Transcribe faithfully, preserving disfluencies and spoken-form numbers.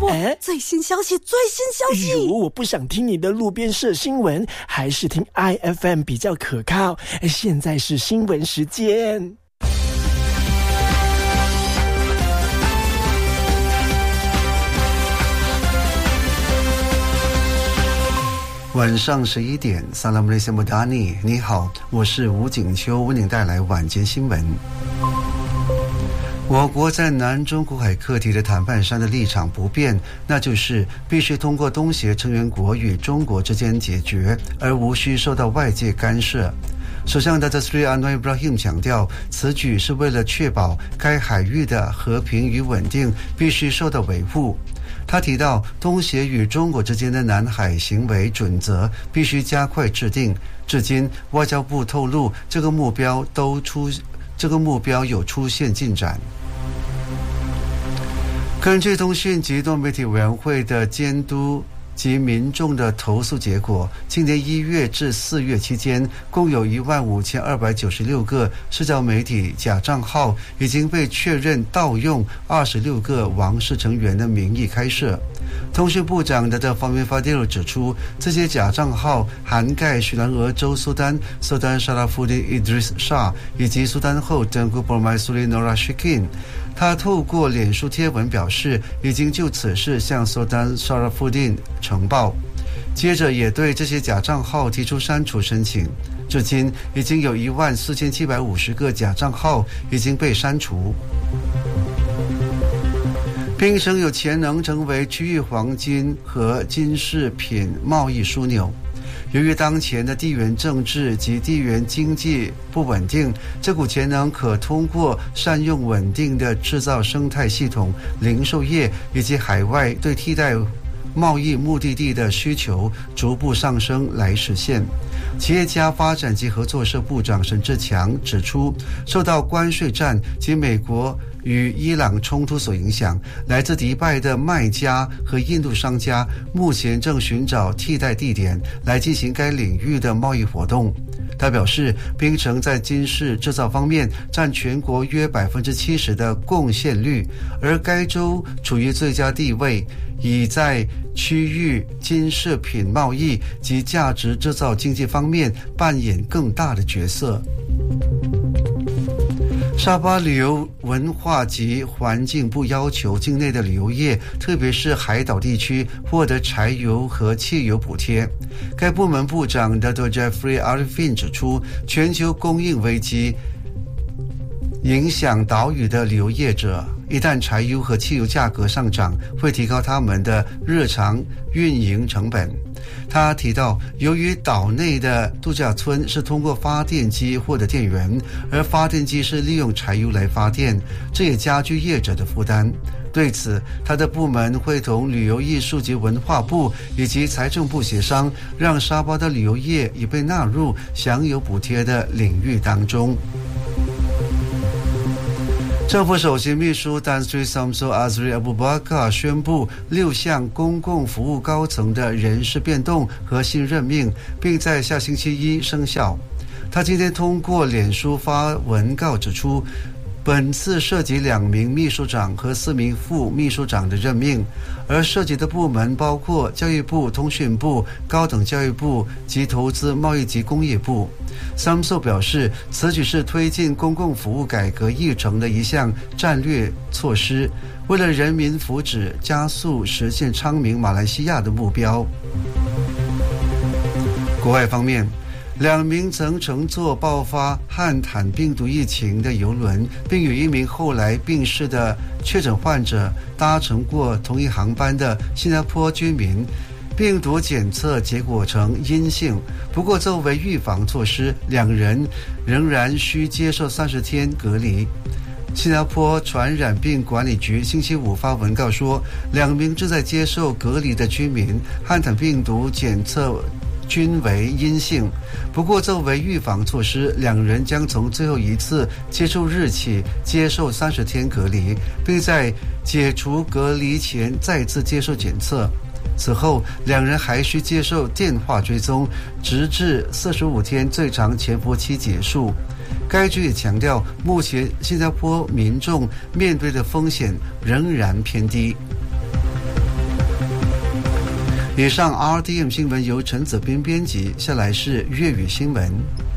伯，哎，最新消息，最新消息！ 如我不想听你的路边社新闻，还是听 I F M 比较可靠。现在是新闻时间。 晚上十一点 Assalamualaikum Madani， 你好，我是吴景秋，为您带来晚间新闻。我国在南中国海课题的谈判上的立场不变，那就是必须通过东协成员国与中国之间解决，而无需受到外界干涉。首相达特斯里安诺伊布拉希姆强调，此举是为了确保该海域的和平与稳定必须受到维护。他提到，东协与中国之间的南海行为准则必须加快制定。至今，外交部透露，这个目标都出这个目标有出现进展。根据通讯及多媒体委员会的监督及民众的投诉结果，今年一月至四月期间，共有一万五千二百九十六个社交媒体假账号已经被确认盗用二十六个王室成员的名义开设。通讯部长的的方面发电指出，这些假账号涵盖许南俄州苏丹苏丹沙拉夫丁伊德里斯沙以及苏丹后登古博麦苏里诺拉什金。他透过脸书贴文表示，已经就此事向苏丹沙拉夫丁呈报，接着也对这些假账号提出删除申请。至今已经有一万四千七百五十个假账号已经被删除。槟城有潜能成为区域黄金和金饰品贸易枢纽。由于当前的地缘政治及地缘经济不稳定，这股潜能可通过善用稳定的制造生态系统、零售业以及海外对替代贸易目的地的需求逐步上升来实现。企业家发展及合作社部长沈志强指出，受到关税战及美国与伊朗冲突所影响，来自迪拜的卖家和印度商家目前正寻找替代地点来进行该领域的贸易活动。他表示，槟城在金饰制造方面占全国约 百分之七十 的贡献率，而该州处于最佳地位，已在区域金饰品贸易及价值制造经济方面扮演更大的角色。沙巴旅游文化及环境部要求境内的旅游业，特别是海岛地区获得柴油和汽油补贴。该部门部长 Dato Jeffrey Arifin 指出，全球供应危机影响岛屿的旅游业者，一旦柴油和汽油价格上涨，会提高他们的日常运营成本。他提到，由于岛内的度假村是通过发电机获得电源，而发电机是利用柴油来发电，这也加剧业者的负担。对此，他的部门会同旅游艺术及文化部以及财政部协商，让沙巴的旅游业已被纳入享有补贴的领域当中。政府首席秘书丹斯里萨姆索阿兹里阿布巴卡宣布六项公共服务高层的人事变动和新任命，并在下星期一生效。他今天通过脸书发文告指出，本次涉及两名秘书长和四名副秘书长的任命，而涉及的部门包括教育部、通讯部、高等教育部及投资、贸易及工业部。桑素表示，此举是推进公共服务改革议程的一项战略措施，为了人民福祉，加速实现昌明马来西亚的目标。国外方面，两名曾乘坐爆发汉坦病毒疫情的邮轮，并与一名后来病逝的确诊患者搭乘过同一航班的新加坡居民，病毒检测结果呈阴性。不过作为预防措施，两人仍然需接受三十天隔离。新加坡传染病管理局星期五发文告说，两名正在接受隔离的居民汉坦病毒检测均为阴性。不过作为预防措施，两人将从最后一次接触日起接受三十天隔离，并在解除隔离前再次接受检测。此后两人还需接受电话追踪，直至四十五天最长潜伏期结束。该局也强调，目前新加坡民众面对的风险仍然偏低。 以上 R T M 新闻由陈子斌编辑，下来是粤语新闻。